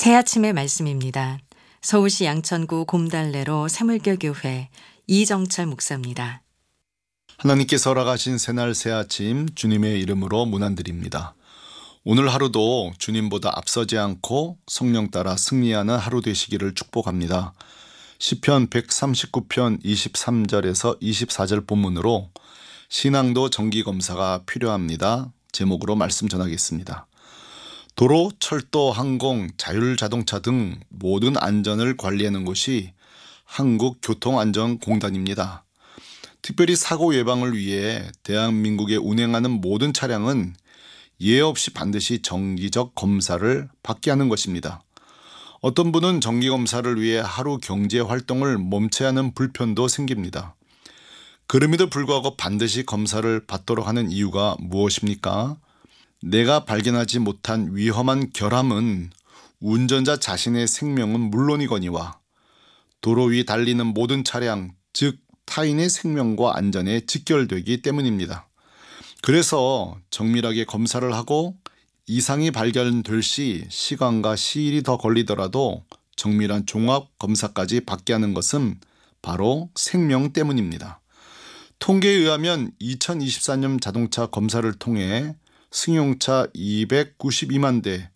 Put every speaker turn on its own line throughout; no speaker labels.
새아침의 말씀입니다. 서울시 양천구 곰달래로 새물교교회 이정철 목사입니다.
하나님께서 허락하신 새날 새아침 주님의 이름으로 문안드립니다. 오늘 하루도 주님보다 앞서지 않고 성령 따라 승리하는 하루 되시기를 축복합니다. 시편 139편 23절에서 24절 본문으로 신앙도 정기검사가 필요합니다. 제목으로 말씀 전하겠습니다. 도로, 철도, 항공, 자율자동차 등 모든 안전을 관리하는 곳이 한국교통안전공단입니다. 특별히 사고 예방을 위해 대한민국에 운행하는 모든 차량은 예외 없이 반드시 정기적 검사를 받게 하는 것입니다. 어떤 분은 정기검사를 위해 하루 경제 활동을 멈춰야 하는 불편도 생깁니다. 그럼에도 불구하고 반드시 검사를 받도록 하는 이유가 무엇입니까? 내가 발견하지 못한 위험한 결함은 운전자 자신의 생명은 물론이거니와 도로 위 달리는 모든 차량, 즉 타인의 생명과 안전에 직결되기 때문입니다. 그래서 정밀하게 검사를 하고 이상이 발견될 시 시간과 시일이 더 걸리더라도 정밀한 종합 검사까지 받게 하는 것은 바로 생명 때문입니다. 통계에 의하면 2024년 자동차 검사를 통해 승용차 292만 대,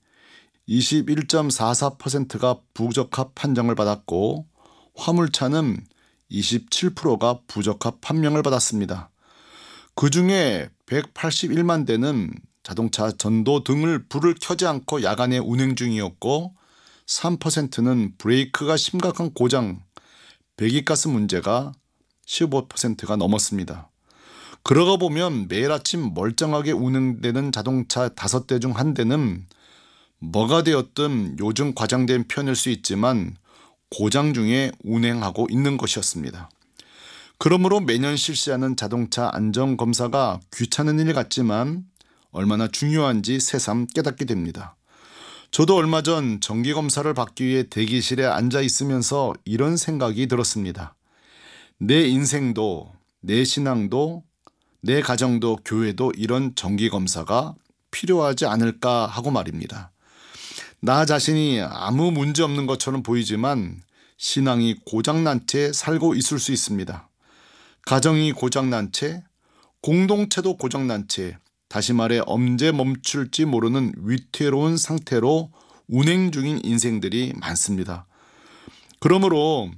21.44%가 부적합 판정을 받았고 화물차는 27%가 부적합 판명을 받았습니다. 그 중에 181만 대는 자동차 전도 등을 불을 켜지 않고 야간에 운행 중이었고 3%는 브레이크가 심각한 고장, 배기가스 문제가 15%가 넘었습니다. 그러고 보면 매일 아침 멀쩡하게 운행되는 자동차 5대 중 1대는 뭐가 되었든 요즘 과장된 편일 수 있지만 고장 중에 운행하고 있는 것이었습니다. 그러므로 매년 실시하는 자동차 안전검사가 귀찮은 일 같지만 얼마나 중요한지 새삼 깨닫게 됩니다. 저도 얼마 전 정기검사를 받기 위해 대기실에 앉아 있으면서 이런 생각이 들었습니다. 내 인생도, 내 신앙도, 내 가정도, 교회도 이런 정기검사가 필요하지 않을까 하고 말입니다. 나 자신이 아무 문제 없는 것처럼 보이지만 신앙이 고장난 채 살고 있을 수 있습니다. 가정이 고장난 채, 공동체도 고장난 채, 다시 말해 언제 멈출지 모르는 위태로운 상태로 운행 중인 인생들이 많습니다. 그러므로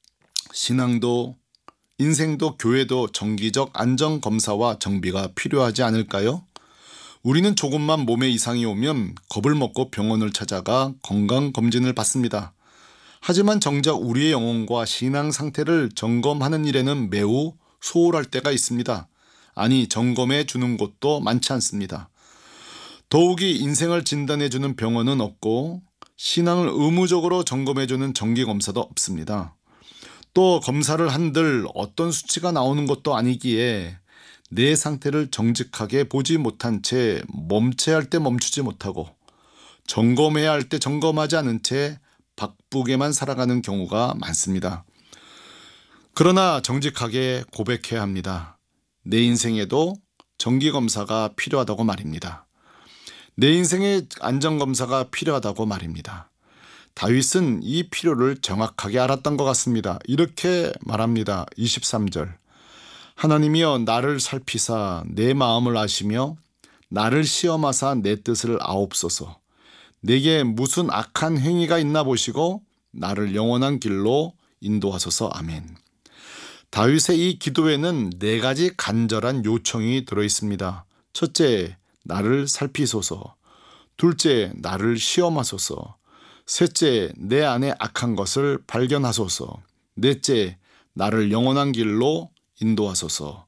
신앙도, 인생도, 교회도 정기적 안전검사와 정비가 필요하지 않을까요? 우리는 조금만 몸에 이상이 오면 겁을 먹고 병원을 찾아가 건강검진을 받습니다. 하지만 정작 우리의 영혼과 신앙 상태를 점검하는 일에는 매우 소홀할 때가 있습니다. 아니, 점검해 주는 곳도 많지 않습니다. 더욱이 인생을 진단해 주는 병원은 없고 신앙을 의무적으로 점검해 주는 정기검사도 없습니다. 또 검사를 한들 어떤 수치가 나오는 것도 아니기에 내 상태를 정직하게 보지 못한 채 멈춰야 할 때 멈추지 못하고 점검해야 할 때 점검하지 않은 채 바쁘게만 살아가는 경우가 많습니다. 그러나 정직하게 고백해야 합니다. 내 인생에도 정기검사가 필요하다고 말입니다. 내 인생에 안전검사가 필요하다고 말입니다. 다윗은 이 필요를 정확하게 알았던 것 같습니다. 이렇게 말합니다. 23절. 하나님이여 나를 살피사 내 마음을 아시며 나를 시험하사 내 뜻을 아옵소서. 내게 무슨 악한 행위가 있나 보시고 나를 영원한 길로 인도하소서. 아멘. 다윗의 이 기도에는 4가지 간절한 요청이 들어있습니다. 첫째, 나를 살피소서. 둘째, 나를 시험하소서. 셋째, 내 안에 악한 것을 발견하소서. 넷째, 나를 영원한 길로 인도하소서.